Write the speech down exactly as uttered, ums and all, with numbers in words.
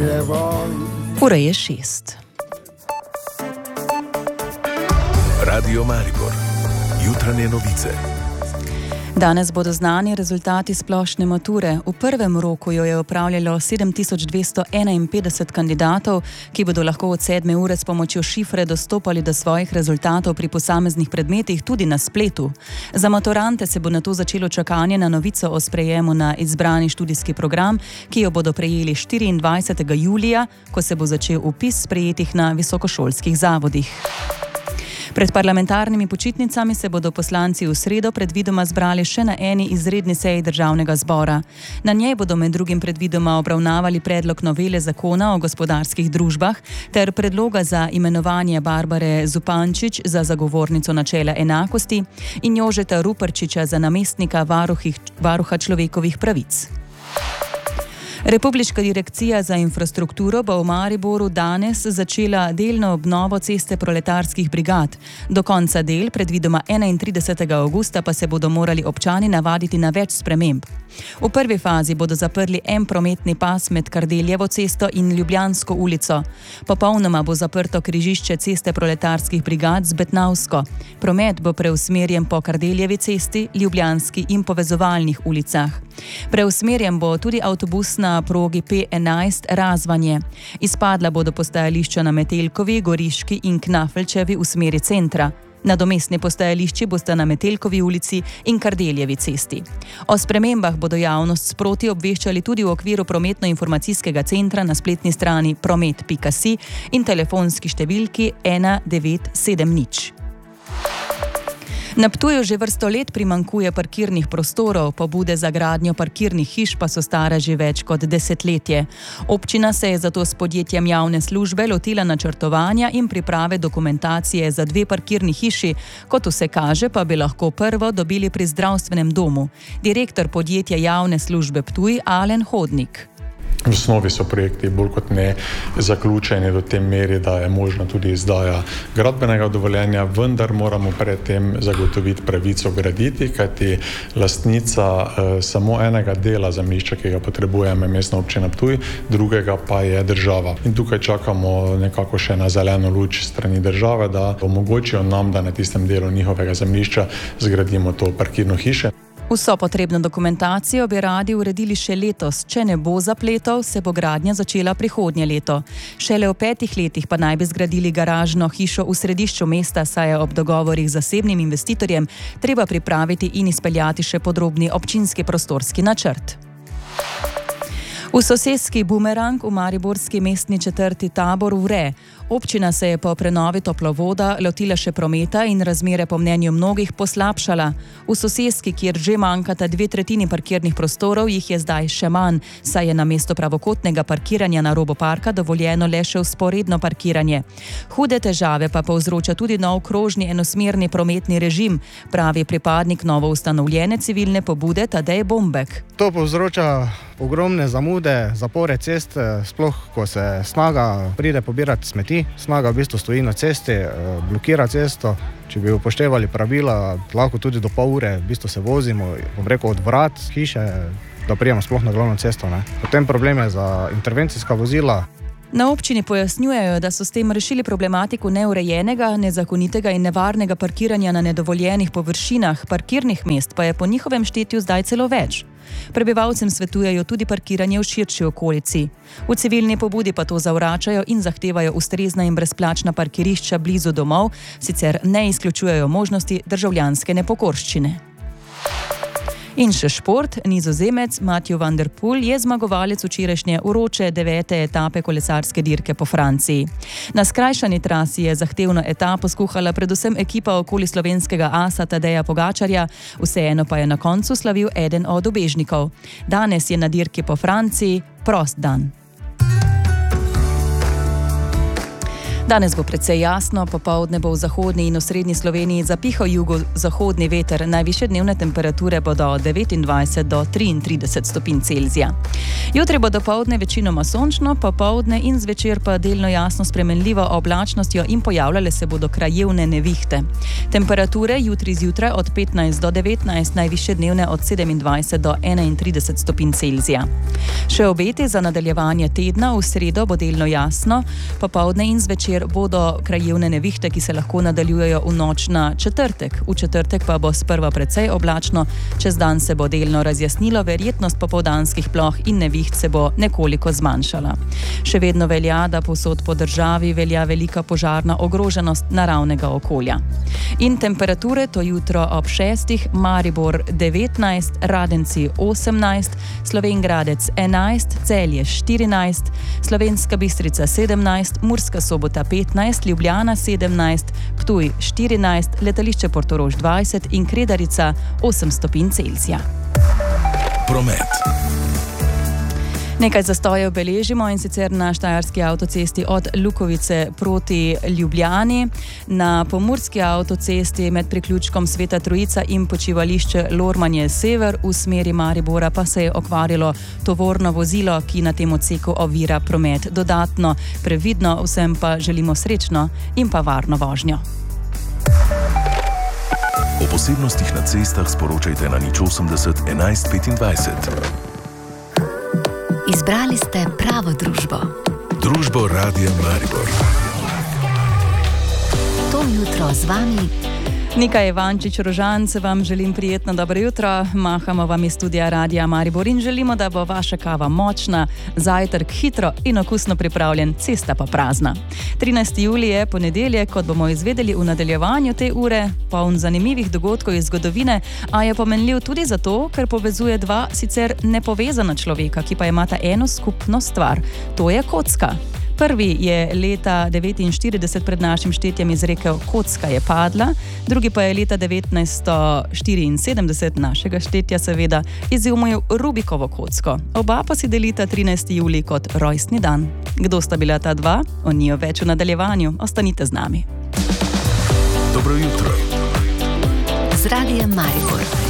Ura je šest. Radio Maribor. Jutranje novice. Danes bodo znani rezultati splošne mature. V prvem roku jo je opravljalo sedem tisoč dvesto enainpetdeset kandidatov, ki bodo lahko od sedme ure s pomočjo šifre dostopali do svojih rezultatov pri posameznih predmetih tudi na spletu. Za maturante se bo nato začelo čakanje na novico o sprejemu na izbrani študijski program, ki jo bodo prejeli štiriindvajsetega julija, ko se bo začel vpis sprejetih na visokošolskih zavodih. Pred parlamentarnimi počitnicami se bodo poslanci v sredo predvidoma zbrali še na eni izredni seji državnega zbora. Na njej bodo med drugim predvidoma obravnavali predlog novele zakona o gospodarskih družbah ter predloga za imenovanje Barbare Zupančič za zagovornico načela enakosti in Jožeta Ruparčiča za namestnika varuhih, varuha človekovih pravic. Republiška direkcija za infrastrukturo bo v Mariboru danes začela delno obnovo ceste proletarskih brigad. Do konca del, predvidoma enaintridesetega avgusta, pa se bodo morali občani navaditi na več sprememb. V prvi fazi bodo zaprli en prometni pas med Kardeljevo cesto in Ljubljansko ulico. Popolnoma bo zaprto križišče ceste proletarskih brigad z Betnavsko. Promet bo preusmerjen po Kardeljevi cesti, Ljubljanski in povezovalnih ulicah. Preusmerjen bo tudi avtobus na progi P enajst Razvanje. Izpadla bodo postajališča na Metelkovi, Goriški in Knafelčevi v smeri centra. Nadomestni postajališči bosta na Metelkovi ulici in Kardeljevi cesti. O spremembah bodo javnost sproti obveščali tudi v okviru prometno-informacijskega centra na spletni strani promet pika si in telefonski številki ena devet sedem nič. Na Ptuju že vrsto let primanjkuje parkirnih prostorov, pobude za gradnjo parkirnih hiš pa so stare že več kot desetletje. Občina se je zato s podjetjem javne službe lotila načrtovanja in priprave dokumentacije za dve parkirni hiši, kot vse kaže, pa bi lahko prvo dobili pri zdravstvenem domu. Direktor podjetja javne službe Ptuj Alen Hodnik. V osnovi so projekti bolj kot ne zaključeni do te meri, da je možno tudi izdaja gradbenega dovoljenja, vendar moramo predtem zagotoviti pravico graditi, kajti lastnica eh, samo enega dela zemljišča, ki ga potrebuje mestna občina Ptuj, drugega pa je država. In tukaj čakamo nekako še na zeleno luč strani države, da omogočijo nam, da na tistem delu njihovega zemljišča zgradimo to parkirno hišo. Vso potrebno dokumentacijo bi radi uredili še letos. Če ne bo zapletov, se bo gradnja začela prihodnje leto. Šele v petih letih pa naj bi zgradili garažno hišo v središču mesta, saj je ob dogovorih z zasebnim investitorjem treba pripraviti in izpeljati še podrobni občinski prostorski načrt. V soseski Bumerang v mariborski mestni četrti Tabor vre. Občina se je po prenovi toplovoda lotila še prometa in razmere po mnenju mnogih poslabšala. V soseski, kjer že manjkata dve tretjini parkirnih prostorov, jih je zdaj še manj, saj je namesto pravokotnega parkiranja na robu parka dovoljeno le še vzporedno parkiranje. Hude težave pa povzroča tudi nov krožni enosmerni prometni režim, pravi pripadnik novoustanovljene civilne pobude Tadej Bombek. To povzroča ogromne zamude, zapore cest, sploh ko se Snaga pride pobirati smeti. Snaga v bistvu stoji na cesti, blokira cesto. Če bi upoštevali pravila, lahko tudi do pol ure v bistvu se vozimo, bom rekel, od vrat hiše, da prijemo sploh na glavno cesto. Ne. Potem problem je za intervencijska vozila. Na občini pojasnjujejo, da so s tem rešili problematiko neurejenega, nezakonitega in nevarnega parkiranja na nedovoljenih površinah, parkirnih mest pa je po njihovem štetju zdaj celo več. Prebivalcem svetujejo tudi parkiranje v širši okolici. V civilni pobudi pa to zavračajo in zahtevajo ustrezna in brezplačna parkirišča blizu domov, sicer ne izključujejo možnosti državljanske nepokorščine. In še šport. Nizozemec Mathieu van der Poel je zmagovalec včerajšnje vroče devete etape kolesarske dirke po Franciji. Na skrajšani trasi je zahtevno etapo skuhala predvsem ekipa okoli slovenskega asa Tadeja Pogačarja, vseeno pa je na koncu slavil eden od ubežnikov. Danes je na dirki po Franciji prost dan. Danes bo precej jasno, popoldne bo v zahodni in osrednji Sloveniji zapihal jugozahodni veter, najvišje dnevne temperature bodo od devetindvajset do triintrideset stopinj Celzija. Jutri bo dopoldne večinoma sončno, popoldne in zvečer pa delno jasno spremenljivo oblačnostjo in pojavljale se bodo krajevne nevihte. Temperature jutri zjutraj od petnajst do devetnajst, najvišje dnevne od sedemindvajset do enaintrideset stopinj Celzija. Še obeti za nadaljevanje tedna, v sredo bo delno jasno, popoldne in zvečer bodo krajevne nevihte, ki se lahko nadaljujejo v noč na četrtek. V četrtek pa bo sprva precej oblačno, čez dan se bo delno razjasnilo, verjetnost popoldanskih ploh in neviht se bo nekoliko zmanjšala. Še vedno velja, da povsod po državi velja velika požarna ogroženost naravnega okolja. In temperature to jutro ob šestih, Maribor devetnajst, Radenci osemnajst, Slovenj Gradec enajst, Celje štirinajst, Slovenska Bistrica sedemnajst, Murska Sobota petnajst, Ljubljana sedemnajst, Ptuj štirinajst, letališče Portorož dvajset in Kredarica osem stopinj Celzija. Promet. Nekaj zastojev beležimo, in sicer na štajerski avtocesti od Lukovice proti Ljubljani, na pomurski avtocesti med priključkom Sveta Trojica in počivališče Lormanje Sever v smeri Maribora pa se je okvarilo tovorno vozilo, ki na tem odseku ovira promet. Dodatno previdno vsem pa želimo srečno in pa varno vožnjo. O posebnostih na cestah sporočajte na nič osemdeset enajst petindvajset. Izbrali ste pravo družbo. Družbo Radia Maribor. To jutro z vami Nika Ivančič-Rožanc, vam želim prijetno dobro jutro. Mahamo vam iz studia Radia Maribor in želimo, da bo vaša kava močna, zajtrk hitro in okusno pripravljen, cesta pa prazna. trinajsti julij je ponedeljek, kot bomo izvedeli v nadaljevanju te ure, poln zanimivih dogodkov iz zgodovine, a je pomenljiv tudi zato, ker povezuje dva sicer nepovezana človeka, ki pa imata eno skupno stvar. To je kocka. Prvi je leta devetinštirideset pred našim štetjem izrekel: kocka je padla, drugi pa je leta devetnajststo štiriinsedemdeset našega štetja seveda izumil Rubikovo kocko. Oba pa si delita trinajsti julij kot rojstni dan. Kdo sta bila ta dva? O njiju več v nadaljevanju. Ostanite z nami. Dobro jutro. z Radiem Maribor.